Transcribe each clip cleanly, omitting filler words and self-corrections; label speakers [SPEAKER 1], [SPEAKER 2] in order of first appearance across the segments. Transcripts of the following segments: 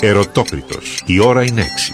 [SPEAKER 1] Ερωτόκριτος. Η ώρα είναι 6.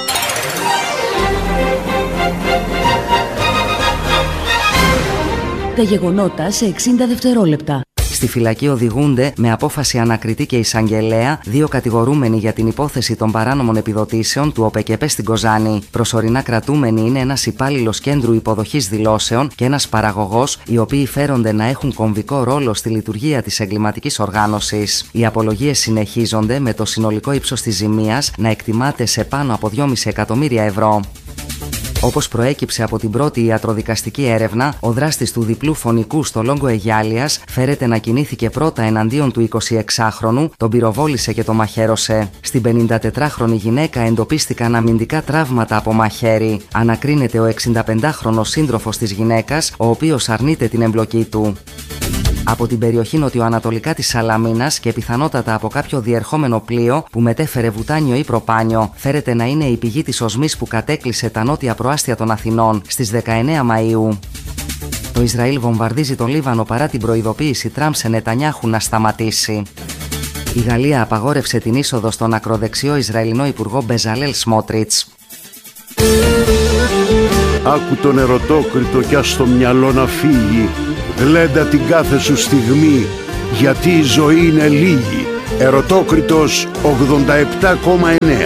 [SPEAKER 2] Τα γεγονότα σε 60 δευτερόλεπτα.
[SPEAKER 3] Στη φυλακή οδηγούνται με απόφαση ανακριτή και εισαγγελέα 2 κατηγορούμενοι για την υπόθεση των παράνομων επιδοτήσεων του ΟΠΕΚΕΠΕ στην Κοζάνη. Προσωρινά κρατούμενοι είναι ένας υπάλληλος κέντρου υποδοχής δηλώσεων και ένας παραγωγός, οι οποίοι φέρονται να έχουν κομβικό ρόλο στη λειτουργία της εγκληματικής οργάνωσης. Οι απολογίες συνεχίζονται, με το συνολικό ύψος της ζημίας να εκτιμάται σε πάνω από 2,5 εκατομμύρια ευρώ. Όπως προέκυψε από την πρώτη ιατροδικαστική έρευνα, ο δράστης του διπλού φωνικού στο Λόγκο Αιγιάλιας φέρεται να κινήθηκε πρώτα εναντίον του 26χρονου, τον πυροβόλησε και τον μαχαίρωσε. Στην 54χρονη γυναίκα εντοπίστηκαν αμυντικά τραύματα από μαχαίρι. Ανακρίνεται ο 65χρονος σύντροφος της γυναίκας, ο οποίος αρνείται την εμπλοκή του. Από την περιοχή νοτιοανατολικά της Σαλαμίνας και πιθανότατα από κάποιο διερχόμενο πλοίο που μετέφερε βουτάνιο ή προπάνιο, φέρεται να είναι η πηγή της οσμής που κατέκλυσε τα νότια προάστια των Αθηνών στις 19 Μαΐου. Το Ισραήλ βομβαρδίζει τον Λίβανο παρά την προειδοποίηση Τραμπ σε Νετανιάχου να σταματήσει. Η Γαλλία απαγόρευσε την είσοδο στον ακροδεξιό Ισραηλινό Υπουργό Μπεζαλέλ Σμότριτς.
[SPEAKER 4] Άκου τον ερωτόκριτο κι ας το μυαλό να φύγει. Γλέντα την κάθε σου στιγμή, γιατί η ζωή είναι λίγη. Ερωτόκριτος 87,9.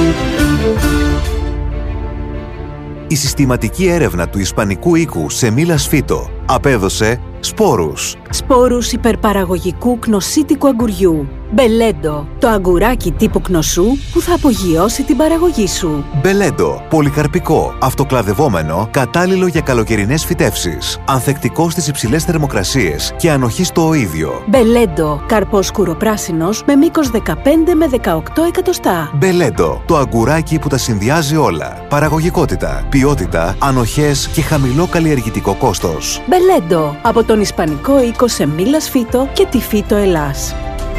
[SPEAKER 5] Η συστηματική έρευνα του Ισπανικού οίκου Σεμίλας Φίτο απέδωσε σπόρους.
[SPEAKER 6] Σπόρους υπερπαραγωγικού κνοσίτικου αγκουριού. Μπελέντο, το αγκουράκι τύπου κνοσού που θα απογειώσει την παραγωγή σου.
[SPEAKER 5] Μπελέντο, πολυκαρπικό, αυτοκλαδευόμενο, κατάλληλο για καλοκαιρινές φυτεύσεις. Ανθεκτικό στις υψηλές θερμοκρασίες και ανοχή στο οΐδιο.
[SPEAKER 6] Μπελέντο, καρπός σκουροπράσινος με μήκος 15 με 18 εκατοστά.
[SPEAKER 5] Μπελέντο, το αγκουράκι που τα συνδυάζει όλα. Παραγωγικότητα, ποιότητα, ανοχές και χαμηλό καλλιεργητικό κόστος.
[SPEAKER 6] Μπελέντο, από τον Ισπανικό οίκο Σεμίλας Φίτο και τη Φίτο Ελλάς.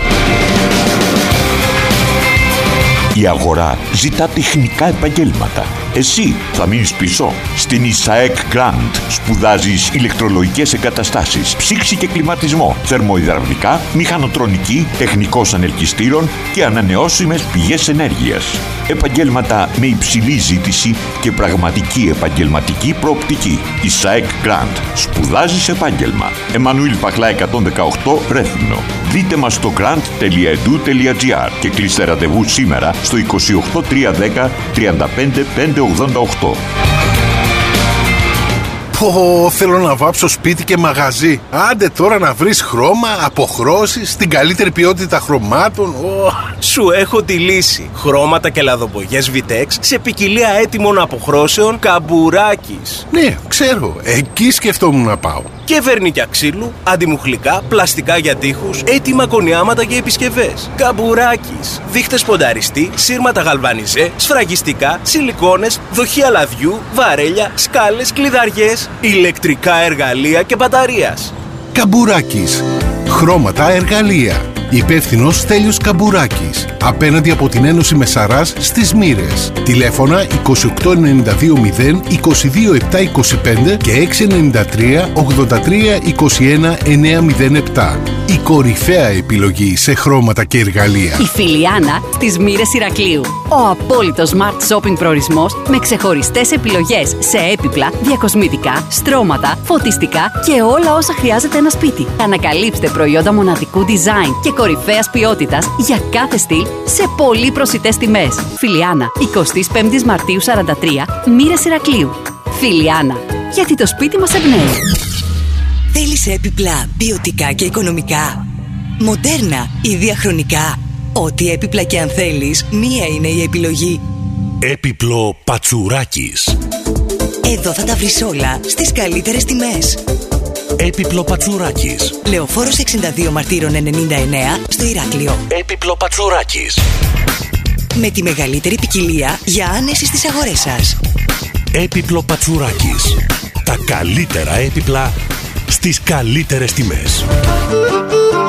[SPEAKER 7] Η αγορά ζητά τεχνικά επαγγέλματα. Εσύ θα μείνεις πίσω. Στην Ισαεκ Grand σπουδάζεις ηλεκτρολογικές εγκαταστάσεις, ψήξη και κλιματισμό, θερμοϊδραυλικά, μηχανοτρονική, τεχνικός ανελκυστήρων και ανανεώσιμες πηγές ενέργειας. Επαγγέλματα με υψηλή ζήτηση και πραγματική επαγγελματική προοπτική. Ισαεκ Grand. Σπουδάζεις επάγγελμα. Εμμανουήλ Παχλά 118 Ρέθυμνο. Δείτε μας στο grant.edu.gr και κλείστε ραντεβού σήμερα στο 28 310 35 588.
[SPEAKER 8] Θέλω να βάψω σπίτι και μαγαζί. Άντε τώρα να βρεις χρώμα, αποχρώσεις, την καλύτερη ποιότητα χρωμάτων.
[SPEAKER 9] Σου έχω τη λύση. Χρώματα και λαδοπογιές Vitex σε ποικιλία έτοιμων αποχρώσεων Καμπουράκης.
[SPEAKER 8] Ναι, ξέρω. Εκεί σκεφτόμουν να πάω.
[SPEAKER 9] Και βερνίκια ξύλου, αντιμουχλικά, πλαστικά για τοίχους, έτοιμα κονιάματα και επισκευές. Καμπουράκης. Δείχτες πονταριστή, σύρματα γαλβανιζέ, σφραγιστικά, σιλικόνες, δοχεία λαδιού, βαρέλια, σκάλες, κλειδαριές, ηλεκτρικά εργαλεία και μπαταρίας.
[SPEAKER 8] Καμπουράκης. Χρώματα, εργαλεία. Υπεύθυνος Στέλιος Καμπουράκης. Απέναντι από την Ένωση Μεσαράς στις Μοίρες. Τηλέφωνα 2892 0 22 725 και 693 83 21 907. Η κορυφαία επιλογή σε χρώματα και εργαλεία.
[SPEAKER 10] Η Φιλιάνα στις Μοίρες Ηρακλείου. Ο απόλυτος smart shopping προορισμός με ξεχωριστές επιλογές σε έπιπλα, διακοσμητικά, στρώματα, φωτιστικά και όλα όσα χρειάζεται ένα σπίτι. Ανακαλύψτε προϊόντα μοναδικού design και κορυφαίας ποιότητας για κάθε στυλ σε πολύ προσιτές τιμές. Φιλιάνα, 25 Μαρτίου 43, Μοίρες Ηρακλείου. Φιλιάνα, γιατί το σπίτι μας εμπνέει.
[SPEAKER 11] Θέλεις έπιπλα ποιοτικά και οικονομικά? Μοντέρνα ή διαχρονικά? Ό,τι έπιπλα και αν θέλεις, μία είναι η επιλογή.
[SPEAKER 12] Έπιπλο Πατσουράκης.
[SPEAKER 11] Εδώ θα τα βρεις όλα στις καλύτερες τιμές.
[SPEAKER 12] Έπιπλο Πατσουράκης.
[SPEAKER 11] Λεωφόρος 62 Μαρτύρων 99 στο Ηράκλειο.
[SPEAKER 12] Έπιπλο Πατσουράκης.
[SPEAKER 11] Με τη μεγαλύτερη ποικιλία για άνεση στις αγορές σας.
[SPEAKER 12] Έπιπλο Πατσουράκης. Τα καλύτερα έπιπλα στις καλύτερες τιμές.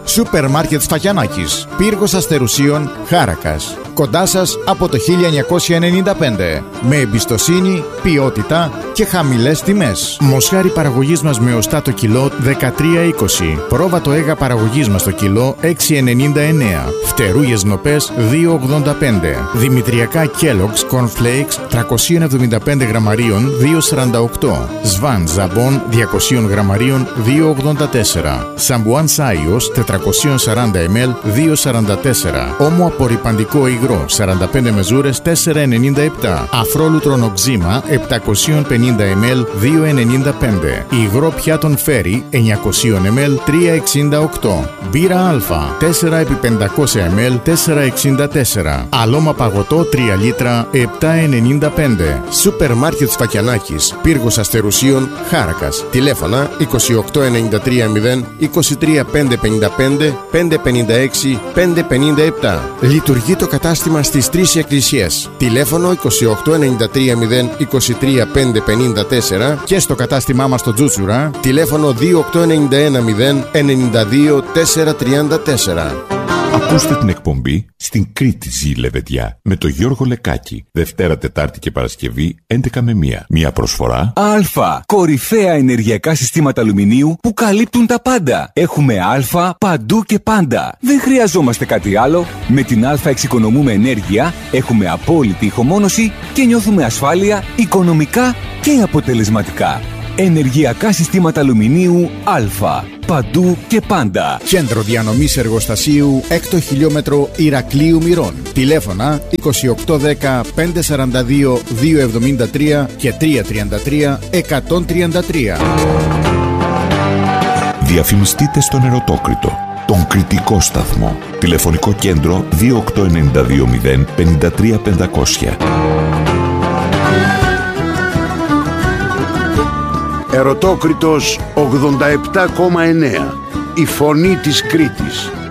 [SPEAKER 1] Σούπερ μάρκετ Σφακιανάκης, πύργος Αστερουσίων, Χάρακας. Κοντά σας από το 1995. Με εμπιστοσύνη, ποιότητα και χαμηλές τιμές. Μοσχάρι παραγωγής μας με οστά το κιλό 13,20. Πρόβατο αίγα παραγωγής μας το κιλό 6,99. Φτερούγες νοπές 2,85. Δημητριακά Kellogg's Cornflakes 375 γραμμαρίων 2,48. Σβάν Ζαμπόν 200 γραμμαρίων 2,84. Σαμπουάν Σάιος 440 ml 2,44. Όμο απορρυπαντικό υγρό 45 μεζούρες 4,97. Αφρόλουτρο νοξίμα 750 ml 2,95. Υγρό πιάτων Φέρι 900 ml 3,68. Μπύρα Α 4x500 ml 4,64. Αλώμα παγωτό 3 λίτρα 7,95. Σούπερ μάρκετ Σφακιανάκης, πύργος Αστερουσίων, Χάρακας. Τηλέφωνα 28930 23555 556 557. Λειτουργεί το κατάστημα στις 3 εκκλησίες. Τηλέφωνο 28930 23554 και στο κατάστημά μας στο Τζούτσουρα τηλέφωνο 28910 92 434.
[SPEAKER 7] Ακούστε την εκπομπή «Στην Κρήτη ζει λεβεντιά» με τον Γιώργο Λεκάκη. Δευτέρα, Τετάρτη και Παρασκευή 11 με 1. Μια προσφορά
[SPEAKER 13] Α. Κορυφαία ενεργειακά συστήματα αλουμινίου που καλύπτουν τα πάντα. Έχουμε Α παντού και πάντα. Δεν χρειαζόμαστε κάτι άλλο. Με την Α εξοικονομούμε ενέργεια, έχουμε απόλυτη ηχομόνωση και νιώθουμε ασφάλεια οικονομικά και αποτελεσματικά. Ενεργειακά συστήματα αλουμινίου Α. Παντού και πάντα.
[SPEAKER 1] Κέντρο διανομής εργοστασίου 6 χιλιόμετρο Ηρακλείου Μυρών. Τηλέφωνα 2810 542 273 και 333 133.
[SPEAKER 7] Διαφημιστείτε στον Ερωτόκριτο, τον κριτικό σταθμό. Τηλεφωνικό κέντρο 28920 53 500.
[SPEAKER 4] Ερωτόκριτος 87,9. Η φωνή της Κρήτης.